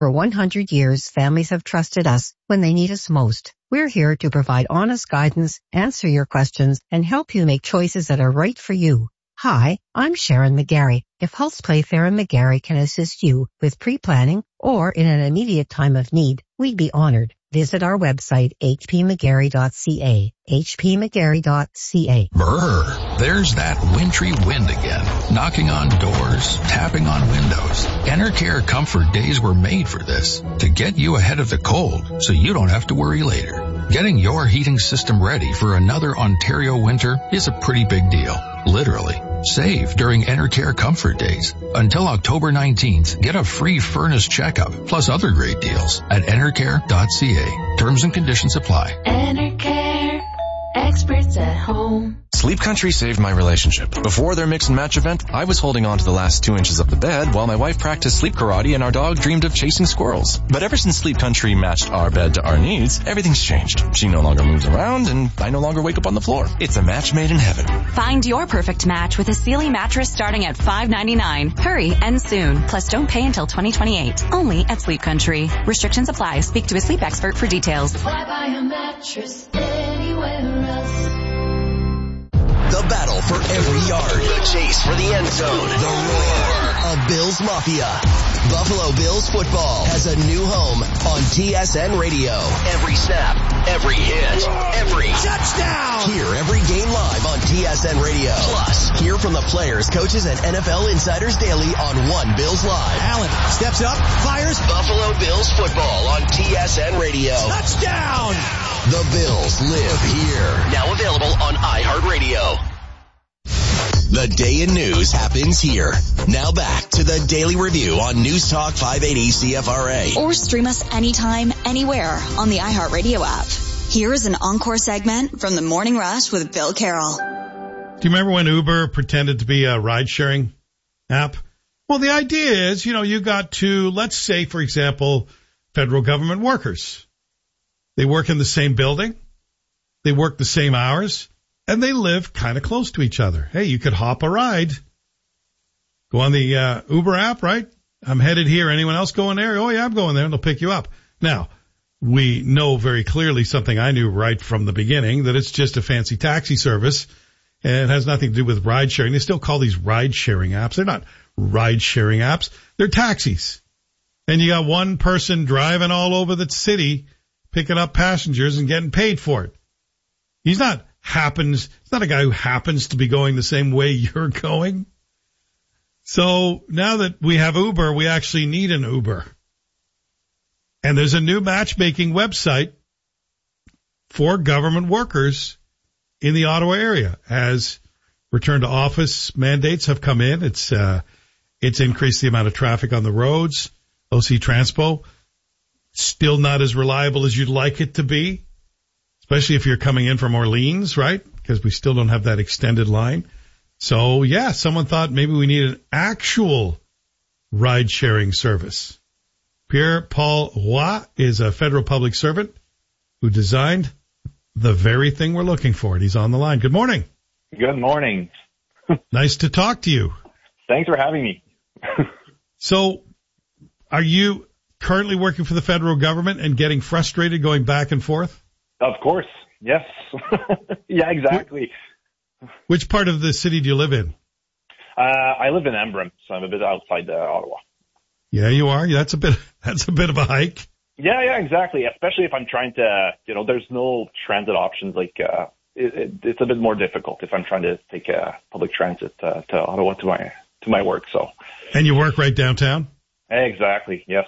For 100 years, families have trusted us when they need us most. We're here to provide honest guidance, answer your questions, and help you make choices that are right for you. Hi, I'm Sharon McGarry. If Health Playfair and McGarry can assist you with pre-planning or in an immediate time of need, we'd be honored. Visit our website, hpmcgarry.ca, hpmcgarry.ca. Brr, there's that wintry wind again, knocking on doors, tapping on windows. Enercare Comfort Days were made for this, to get you ahead of the cold so you don't have to worry later. Getting your heating system ready for another Ontario winter is a pretty big deal, literally. Save during Enercare Comfort Days. Until October 19th, get a free furnace checkup, plus other great deals at enercare.ca. Terms and conditions apply. Enercare, experts at home. Sleep Country saved my relationship. Before their mix and match event, I was holding on to the last 2 inches of the bed while my wife practiced sleep karate and our dog dreamed of chasing squirrels. But ever since Sleep Country matched our bed to our needs, everything's changed. She no longer moves around and I no longer wake up on the floor. It's a match made in heaven. Find your perfect match with a Sealy mattress starting at $5.99. Hurry and soon. Plus don't pay until 2028. Only at Sleep Country. Restrictions apply. Speak to a sleep expert for details. Why buy a mattress anywhere else? The battle for every yard. The chase for the end zone. The roar of Bills Mafia. Buffalo Bills football has a new home on TSN Radio. Every snap, every hit, every touchdown. Hear every game live on TSN Radio. Plus, hear from the players, coaches, and NFL insiders daily on One Bills Live. Allen steps up, fires. Buffalo Bills football on TSN Radio. Touchdown! The Bills live here. Now available on iHeartRadio. The day in news happens here. Now back to the Daily Review on News Talk 580 CFRA. Or stream us anytime, anywhere on the iHeartRadio app. Here is an encore segment from the Morning Rush with Bill Carroll. Do you remember when Uber pretended to be a ride-sharing app? Well, the idea is, you got to, let's say, for example, federal government workers. They work in the same building. They work the same hours. And they live kind of close to each other. Hey, you could hop a ride. Go on the Uber app, right? I'm headed here. Anyone else going there? Oh, yeah, I'm going there, and they'll pick you up. Now, we know very clearly something I knew right from the beginning, that it's just a fancy taxi service, and it has nothing to do with ride-sharing. They still call these ride-sharing apps. They're not ride-sharing apps. They're taxis. And you got one person driving all over the city, picking up passengers and getting paid for it. It's not a guy who happens to be going the same way you're going. So now that we have Uber, we actually need an Uber. And there's a new matchmaking website for government workers in the Ottawa area as return to office mandates have come in. It's increased the amount of traffic on the roads. OC Transpo, still not as reliable as you'd like it to be. Especially if you're coming in from Orleans, right? Because we still don't have that extended line. So, yeah, someone thought maybe we need an actual ride-sharing service. Pierre-Paul Roy is a federal public servant who designed the very thing we're looking for. And he's on the line. Good morning. Good morning. Nice to talk to you. Thanks for having me. So, are you currently working for the federal government and getting frustrated going back and forth? Of course. Yes. Yeah, exactly. Which part of the city do you live in? I live in Embrun, so I'm a bit outside Ottawa. Yeah, you are. That's a bit of a hike. Yeah, exactly. Especially if I'm trying to, there's no transit options. Like, it's a bit more difficult if I'm trying to take public transit to Ottawa to my work. So. And you work right downtown? Exactly. Yes.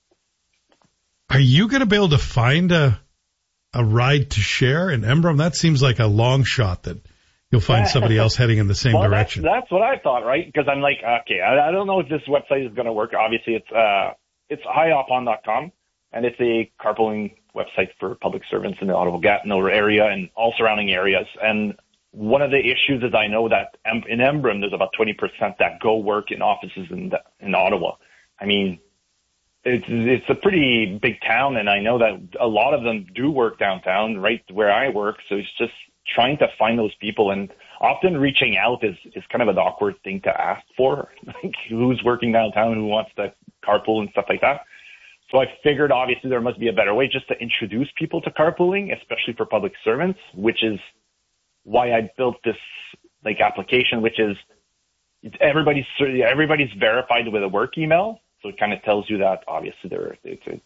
Are you going to be able to find a ride to share in Embrun? That seems like a long shot that you'll find somebody else heading in the same direction. That's what I thought, right? Because I'm like, okay, I don't know if this website is going to work. Obviously, it's highopon.com, and it's a carpooling website for public servants in the Ottawa-Gatineau area and all surrounding areas. And one of the issues is I know that in Embrun, there's about 20% that go work in offices in Ottawa. I mean, it's a pretty big town, and I know that a lot of them do work downtown, right where I work. So it's just trying to find those people, and often reaching out is kind of an awkward thing to ask for, like who's working downtown, who wants to carpool and stuff like that. So I figured obviously there must be a better way just to introduce people to carpooling, especially for public servants, which is why I built this like application, which is everybody's verified with a work email. So it kind of tells you that obviously they're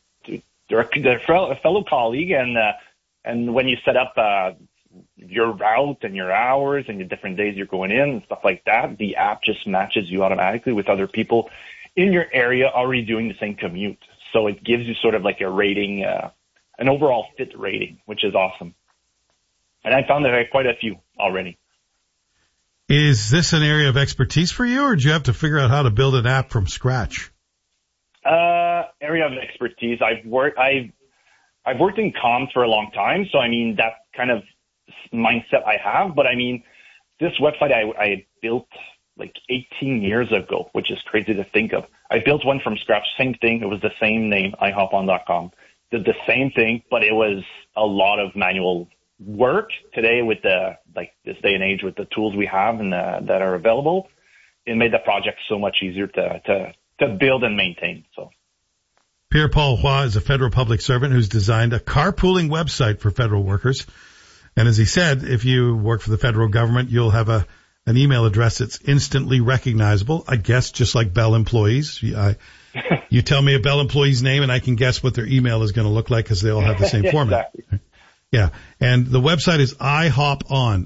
a fellow colleague, and when you set up your route and your hours and the different days you're going in and stuff like that, the app just matches you automatically with other people in your area already doing the same commute. So it gives you sort of like a rating, an overall fit rating, which is awesome. And I found that I had quite a few already. Is this an area of expertise for you, or do you have to figure out how to build an app from scratch? Area of expertise. I've worked in comms for a long time, so I mean that kind of mindset I have. But I mean, this website I built like 18 years ago, which is crazy to think of. I built one from scratch, same thing. It was the same name, ihopon.com. Did the same thing, but it was a lot of manual work. Today, with this day and age, with the tools we have and that are available, it made the project so much easier to build and maintain. So, Pierre-Paul Roy is a federal public servant who's designed a carpooling website for federal workers. And as he said, if you work for the federal government, you'll have an email address that's instantly recognizable, I guess, just like Bell employees. You tell me a Bell employee's name and I can guess what their email is going to look like because they all have the same format. Exactly. Yeah. And the website is ihopon,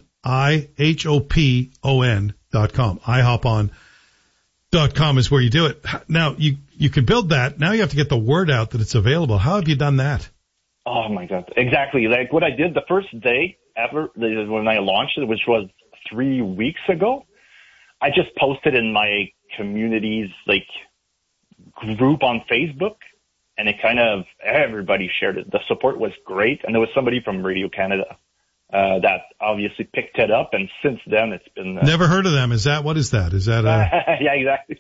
ihopon.com. ihopon.com is where you do it. Now, you can build that. Now you have to get the word out that it's available. How have you done that? Oh, my God. Exactly. Like what I did the first day ever when I launched it, which was 3 weeks ago, I just posted in my community's like group on Facebook, and it kind of everybody shared it. The support was great, and there was somebody from Radio Canada that obviously picked it up, and since then it's been never heard of them. What is that? Is that yeah, exactly.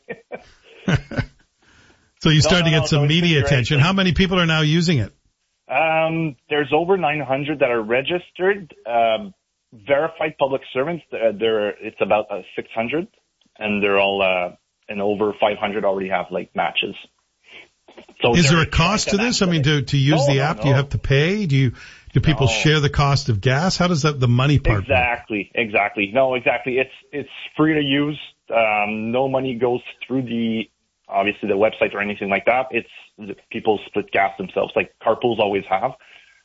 So you started to get some media attention. How many people are now using it? There's over 900 that are registered. Verified public servants, it's about 600, and they're all, and over 500 already have like matches. So is there a cost to this? I mean, to use the app, do you have to pay? Do people share the cost of gas? How does the money part work? Exactly. No, exactly. It's free to use. No money goes through obviously the website or anything like that. People split gas themselves, like carpools always have.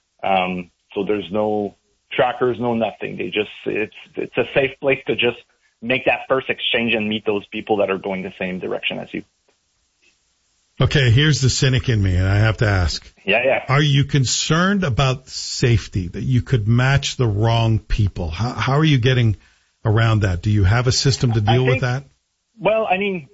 So there's no trackers, no nothing. It's a safe place to just make that first exchange and meet those people that are going the same direction as you. Okay, here's the cynic in me, and I have to ask. Yeah. Are you concerned about safety, that you could match the wrong people? How are you getting around that? Do you have a system to deal with that? Well, I mean,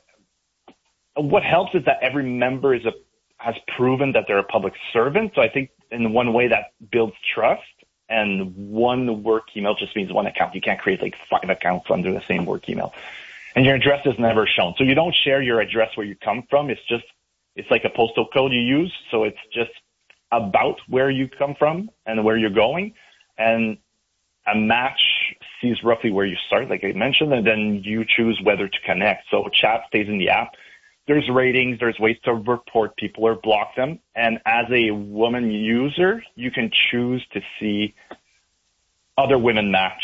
what helps is that every member has proven that they're a public servant. So I think in one way that builds trust. And one work email just means one account. You can't create like 5 accounts under the same work email. And your address is never shown. So you don't share your address where you come from. It's like a postal code you use. So it's just about where you come from and where you're going. And a match sees roughly where you start, like I mentioned, and then you choose whether to connect. So chat stays in the app. There's ratings, there's ways to report people or block them. And as a woman user, you can choose to see other women match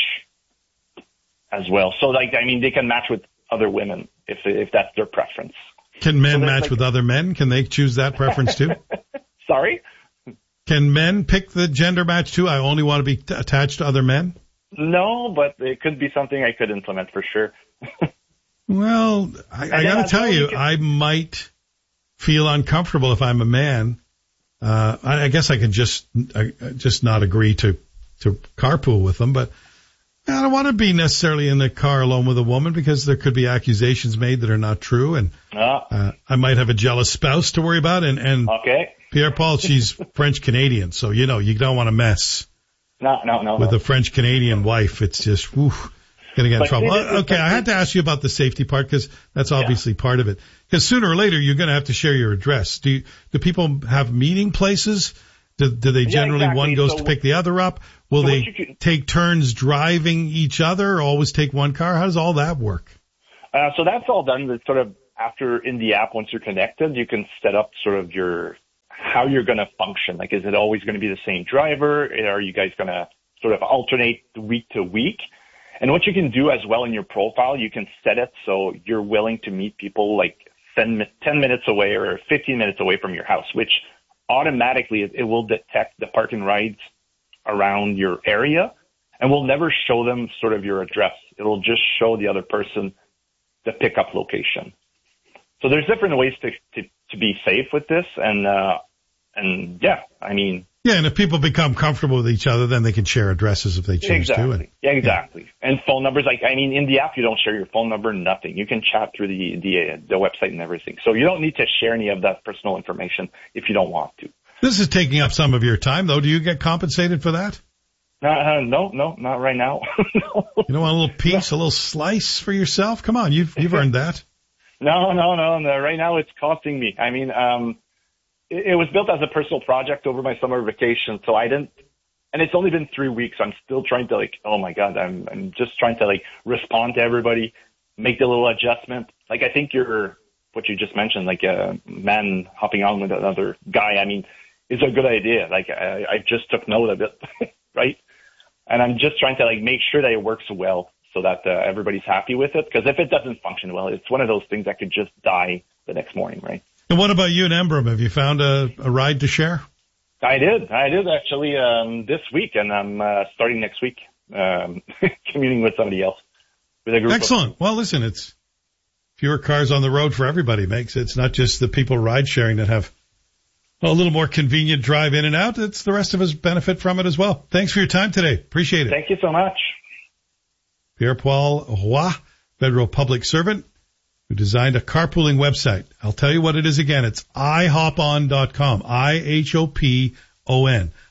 as well. So they can match with other women if that's their preference. Can men match with other men? Can they choose that preference too? Sorry? Can men pick the gender match too? I only want to be attached to other men? No, but it could be something I could implement for sure. Well, I got to tell you, I might feel uncomfortable if I'm a man. I guess I can just not agree to carpool with them, but I don't want to be necessarily in the car alone with a woman because there could be accusations made that are not true, and I might have a jealous spouse to worry about. And okay. Pierre-Paul, she's French-Canadian, so you don't want to mess with a French-Canadian wife. It's just, going to get in trouble. Okay, I had to ask you about the safety part because that's obviously part of it. Because sooner or later you're going to have to share your address. Do people have meeting places? Do they generally one goes to pick the other up? Will they take turns driving each other or always take one car? How does all that work? So that's all done. It's sort of after in the app, once you're connected, you can set up sort of your how you're going to function. Like, is it always going to be the same driver? Are you guys going to sort of alternate week to week? And what you can do as well in your profile, you can set it so you're willing to meet people like 10 minutes away or 15 minutes away from your house, which automatically it will detect the park and rides around your area and will never show them sort of your address. It'll just show the other person the pickup location. So there's different ways to be safe with this. And yeah, I mean. Yeah, and if people become comfortable with each other, then they can share addresses if they choose to. Yeah, exactly. Yeah. And phone numbers, like, I mean, in the app, you don't share your phone number, nothing. You can chat through the website and everything. So you don't need to share any of that personal information if you don't want to. This is taking up some of your time, though. Do you get compensated for that? No, not right now. No. You don't want a little piece, a little slice for yourself? Come on, you've earned that. No. Right now it's costing me. I mean, it was built as a personal project over my summer vacation, so I didn't, and it's only been 3 weeks. I'm still trying to oh my God, I'm just trying to respond to everybody, make the little adjustment. Like, I think what you just mentioned, like a man hopping on with another guy, I mean, is a good idea. Like, I just took note of it, right? And I'm just trying to make sure that it works well so that everybody's happy with it. Because if it doesn't function well, it's one of those things that could just die the next morning, right? And what about you and Embrum? Have you found a ride to share? I did actually this week, and I'm starting next week commuting with somebody else. With a group. Excellent. Well, listen, it's fewer cars on the road for everybody. It's not just the people ride sharing that have a little more convenient drive in and out. It's the rest of us benefit from it as well. Thanks for your time today. Appreciate it. Thank you so much. Pierre-Paul Roy, federal public servant, who designed a carpooling website. I'll tell you what it is again. It's ihopon.com. IHOPON.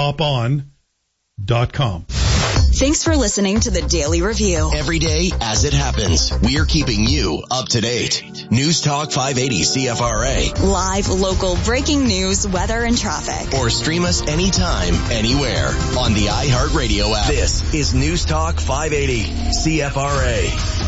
ihopon.com. Thanks for listening to the Daily Review. Every day as it happens, we're keeping you up to date. News Talk 580 CFRA. Live, local, breaking news, weather, and traffic. Or stream us anytime, anywhere on the iHeartRadio app. This is News Talk 580 CFRA.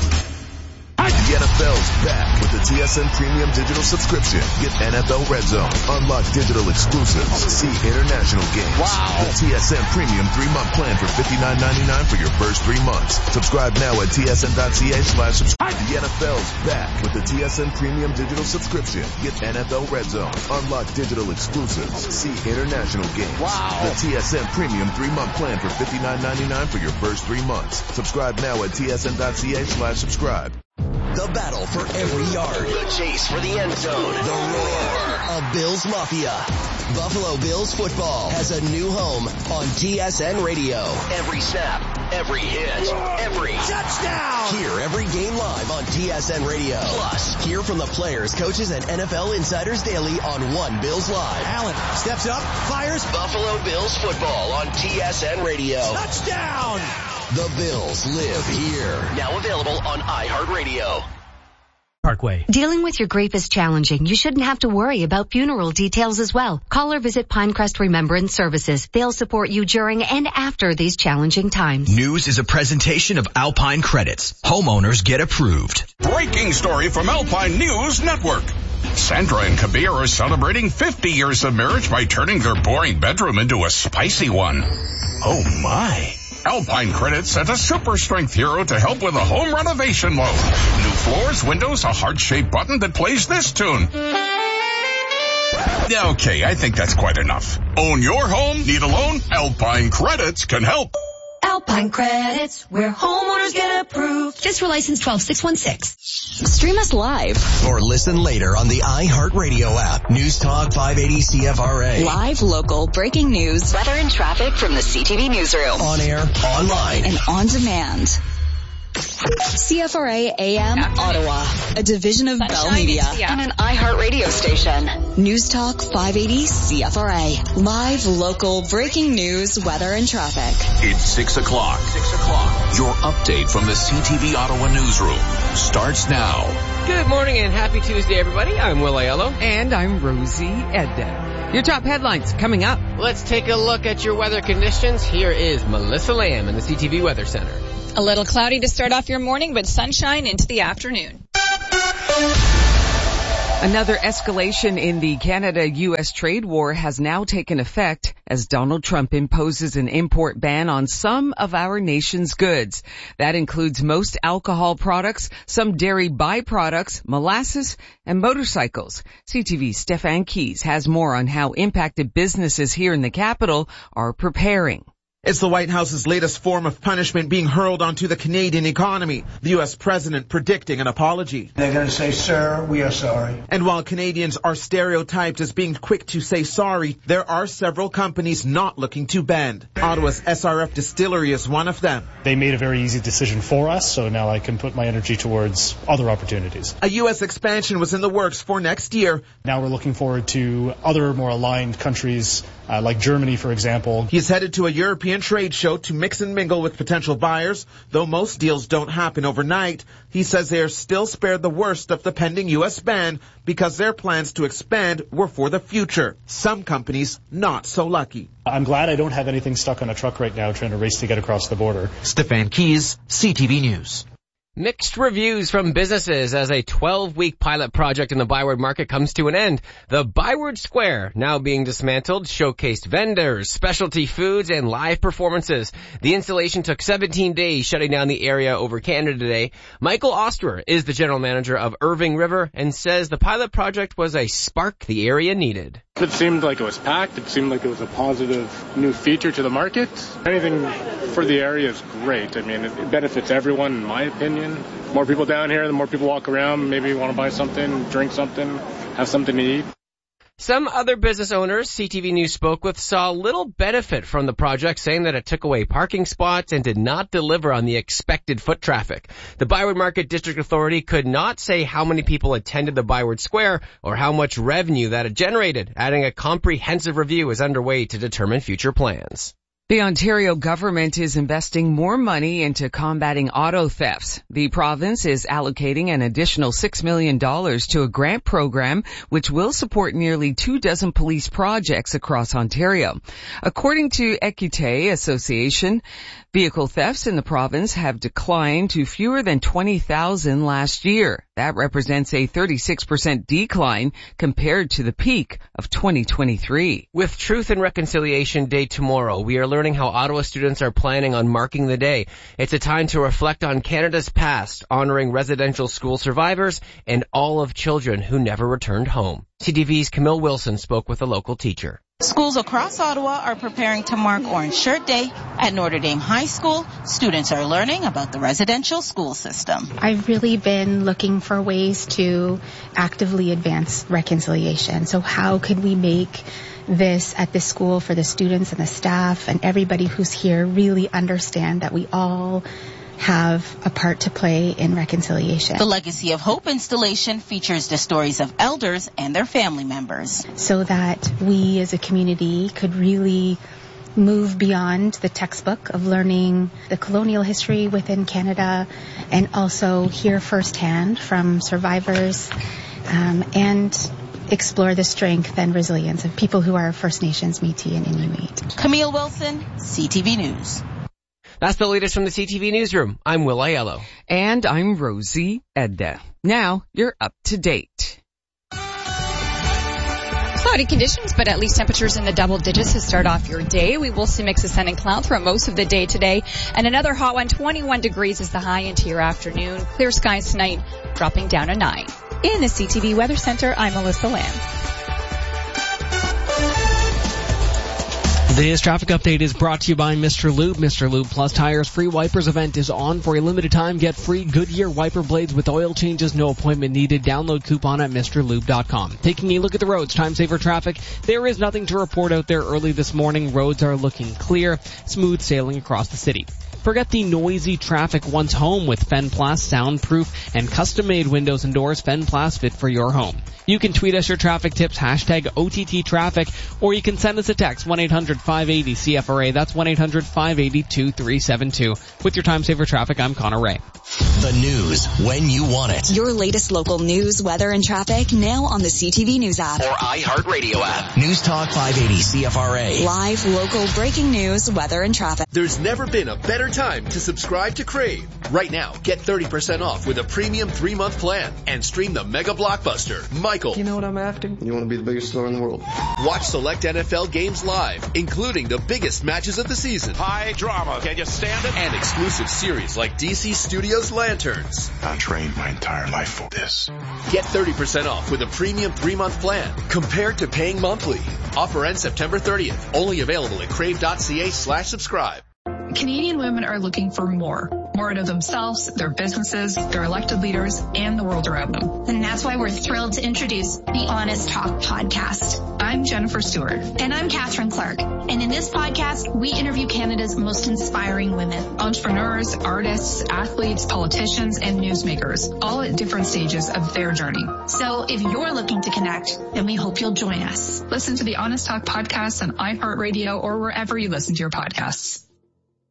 The NFL's back with the TSN Premium Digital Subscription. Get NFL Red Zone, unlock digital exclusives, see international games. Wow. The TSN Premium 3-month plan for $59.99 for your first 3 months. Subscribe now at tsn.ca/subscribe. The NFL's back with the TSN Premium Digital Subscription. Get NFL Red Zone, unlock digital exclusives, see international games. Wow. The TSN Premium 3-month plan for $59.99 for your first 3 months. Subscribe now at tsn.ca/subscribe. The battle for every yard. The chase for the end zone. The roar of Bills Mafia. Buffalo Bills football has a new home on TSN Radio. Every snap, every hit, every touchdown. Hear every game live on TSN Radio. Plus, hear from the players, coaches, and NFL insiders daily on One Bills Live. Allen steps up, fires. Buffalo Bills football on TSN Radio. Touchdown! The Bills live here. Now available on iHeartRadio. Parkway. Dealing with your grief is challenging. You shouldn't have to worry about funeral details as well. Call or visit Pinecrest Remembrance Services. They'll support you during and after these challenging times. News is a presentation of Alpine Credits. Homeowners get approved. Breaking story from Alpine News Network. Sandra and Kabir are celebrating 50 years of marriage by turning their boring bedroom into a spicy one. Oh my. Alpine Credit sent a super strength hero to help with a home renovation loan. New floors, windows, a heart-shaped button that plays this tune. Okay, I think that's quite enough. Own your home? Need a loan? Alpine Credits can help. Alpine Credits, where homeowners get approved. FSR license 12616. Stream us live. Or listen later on the iHeartRadio app. News Talk 580 CFRA. Live, local, breaking news, weather and traffic from the CTV newsroom. On air, online, and on demand. CFRA AM Ottawa, a division of Bell Media and an iHeartRadio station. News Talk 580 CFRA. Live, local, breaking news, weather, and traffic. It's 6 o'clock. Your update from the CTV Ottawa newsroom starts now. Good morning and happy Tuesday, everybody. I'm Will Aiello. And I'm Rosie Edda. Your top headlines coming up. Let's take a look at your weather conditions. Here is Melissa Lamb in the CTV Weather Center. A little cloudy to start off your morning, but sunshine into the afternoon. Another escalation in the Canada-U.S. trade war has now taken effect as Donald Trump imposes an import ban on some of our nation's goods. That includes most alcohol products, some dairy byproducts, molasses, and motorcycles. CTV's Stefan Keys has more on how impacted businesses here in the capital are preparing. It's the White House's latest form of punishment being hurled onto the Canadian economy. The U.S. president predicting an apology. They're going to say, sir, we are sorry. And while Canadians are stereotyped as being quick to say sorry, there are several companies not looking to bend. Ottawa's SRF Distillery is one of them. They made a very easy decision for us, so now I can put my energy towards other opportunities. A U.S. expansion was in the works for next year. Now we're looking forward to other more aligned countries, like Germany, for example. He's headed to a European trade show to mix and mingle with potential buyers. Though most deals don't happen overnight, he says they are still spared the worst of the pending U.S. ban because their plans to expand were for the future. Some companies not so lucky. I'm glad I don't have anything stuck on a truck right now trying to race to get across the border. Stefan Keys, CTV News. Mixed reviews from businesses as a 12-week pilot project in the Byward Market comes to an end. The Byward Square, now being dismantled, showcased vendors, specialty foods, and live performances. The installation took 17 days, shutting down the area over Canada Day. Michael Osterer is the general manager of Irving River and says the pilot project was a spark the area needed. It seemed like it was packed. It seemed like it was a positive new feature to the market. Anything for the area is great. I mean, it benefits everyone, in my opinion. More people down here, the more people walk around, maybe want to buy something, drink something, have something to eat. Some other business owners CTV News spoke with saw little benefit from the project, saying that it took away parking spots and did not deliver on the expected foot traffic. The Byward Market District Authority could not say how many people attended the Byward Square or how much revenue that it generated, adding a comprehensive review is underway to determine future plans. The Ontario government is investing more money into combating auto thefts. The province is allocating an additional $6 million to a grant program which will support nearly 24 police projects across Ontario. According to Equité Association, vehicle thefts in the province have declined to fewer than 20,000 last year. That represents a 36% decline compared to the peak of 2023. With Truth and Reconciliation Day tomorrow, we are learning how Ottawa students are planning on marking the day. It's a time to reflect on Canada's past, honoring residential school survivors and all of children who never returned home. CTV's Camille Wilson spoke with a local teacher. Schools across Ottawa are preparing to mark Orange Shirt Day. At Notre Dame High School, students are learning about the residential school system. I've really been looking for ways to actively advance reconciliation. So how could we make this at this school for the students and the staff and everybody who's here really understand that we all have a part to play in reconciliation. The Legacy of Hope installation features the stories of elders and their family members. So that we as a community could really move beyond the textbook of learning the colonial history within Canada and also hear firsthand from survivors and explore the strength and resilience of people who are First Nations, Métis, and Inuit. Camille Wilson, CTV News. That's the latest from the CTV Newsroom. I'm Will Aiello. And I'm Rosie Edda. Now you're up to date. Cloudy conditions, but at least temperatures in the double digits to start off your day. We will see mixes of sun and cloud throughout most of the day today. And another hot one, 21 degrees is the high into your afternoon. Clear skies tonight, dropping down to 9. In the CTV Weather Center, I'm Melissa Lamb. This traffic update is brought to you by Mr. Lube. Mr. Lube Plus Tires Free Wipers event is on for a limited time. Get free Goodyear wiper blades with oil changes. No appointment needed. Download coupon at MrLube.com. Taking a look at the roads. Time saver traffic. There is nothing to report out there early this morning. Roads are looking clear. Smooth sailing across the city. Forget the noisy traffic once home with Fenplast soundproof and custom-made windows and doors. Fenplast fit for your home. You can tweet us your traffic tips, hashtag OTT traffic, or you can send us a text, 1-800-580-CFRA. That's 1-800-580-2372. With your time saver traffic, I'm Connor Ray. The news when you want it. Your latest local news, weather, and traffic now on the CTV News app. Or iHeartRadio app. News Talk 580 CFRA. Live, local, breaking news, weather, and traffic. There's never been a better time to subscribe to Crave. Right now, get 30% off with a premium 3-month plan and stream the mega blockbuster, Michael. You know what I'm after? You want to be the biggest star in the world. Watch select NFL games live, including the biggest matches of the season. High drama. Can you stand it? And exclusive series like DC Studios Lanterns. I trained my entire life for this. Get 30% off with a premium 3-month plan compared to paying monthly. Offer ends September 30th. Only available at crave.ca/subscribe. Canadian women are looking for more out of themselves, their businesses, their elected leaders, and the world around them. And that's why we're thrilled to introduce the Honest Talk podcast. I'm Jennifer Stewart. And I'm Catherine Clark. And in this podcast, we interview Canada's most inspiring women. Entrepreneurs, artists, athletes, politicians, and newsmakers, all at different stages of their journey. So if you're looking to connect, then we hope you'll join us. Listen to the Honest Talk podcast on iHeartRadio or wherever you listen to your podcasts.